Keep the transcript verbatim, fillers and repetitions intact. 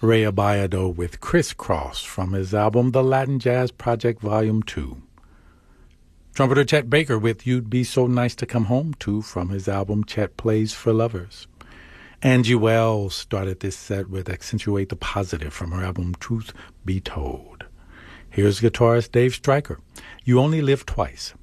Ray Abayado with Crisscross from his album The Latin Jazz Project Volume two. Trumpeter Chet Baker with You'd Be So Nice to Come Home To from his album Chet Plays for Lovers. Angie Wells started this set with Accentuate the Positive from her album Truth Be Told. Here's guitarist Dave Stryker, You Only Live Twice.